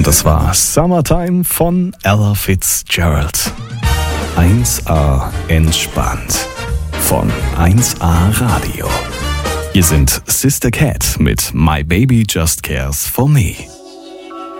Und das war Summertime von Ella Fitzgerald. 1A entspannt von 1A Radio. Hier sind Sister Cat mit My Baby Just Cares for Me.